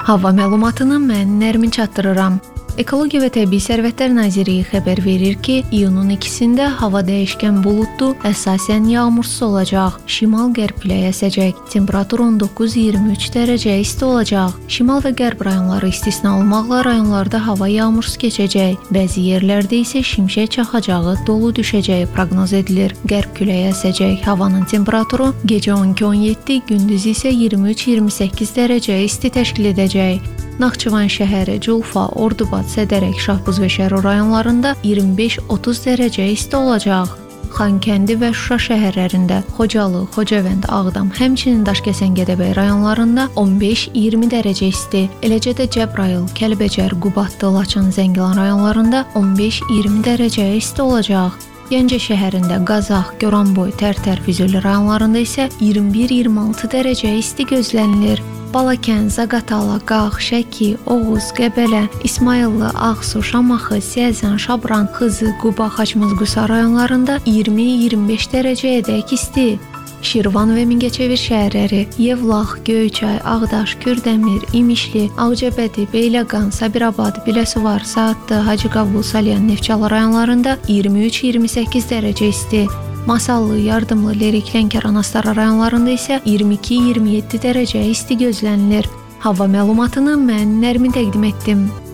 Hava məlumatını mən Nərmin çatdırıram. Ekologiya və Təbii Sərvətlər Nazirliyi xəbər verir ki, iyunun 2-sində hava dəyişkən buludlu, əsasən yağmursuz olacaq. Şimal-qərb küləyi əsəcək. Temperatur 19-23 dərəcə isti olacaq. Şimal və qərb rayonları istisna olmaqla rayonlarda hava yağmursuz keçəcək. Bəzi yerlərdə isə şimşək çaxacağı, dolu düşəcəyi proqnoz edilir. Qərb küləyi əsəcək. Havanın temperaturu gecə 12-17, gündüz isə 23-28 dərəcə isti təşkil edəcək. Naxçıvan şəhəri, Culfa, Ordubad, Sədərək, Şahbuz və Şərur rayonlarında 25-30 dərəcə isti olacaq. Xankəndi və Şuşa şəhərlərində, Xocalı, Xocavənd, Ağdam, həmçinin Daşkəsən, Gədəbəy rayonlarında 15-20 dərəcə isti. Eləcə də Cəbrayıl, Kəlbəcər, Qubadlı, Laçın, Zəngilan rayonlarında 15-20 dərəcə isti olacaq. Gəncə şəhərində, Qazax, Goranboy, Tərtər, Füzuli rayonlarında isə 21-26 dərəcə isti gözlənilir. Balakən, Zaqatala, Qax, Şəki, Oğuz, Qəbələ, İsmayıllı, Ağsu, Şamaxı, Siyəzən, Şabran, Xızı, Quba, Xaçmaz-Qusa rayonlarında 20-25 dərəcəyədək isti. Şirvan və Mingəçevir şəhərləri, Yevlax, Göyçay, Ağdaş, Kürdəmir, İmişli, Ağcabədi, Beyləqan, Sabirabad, Biləsuvar, Saatlı, Hacıqabul, Salyan, Neftçala rayonlarında 23-28 dərəcə isti. Masallı, Yardımlı, Lerik, Lənkəran, Astara rayonlarında isə 22-27 dərəcə isti gözlənilir. Hava məlumatını mən Nərmin təqdim etdim.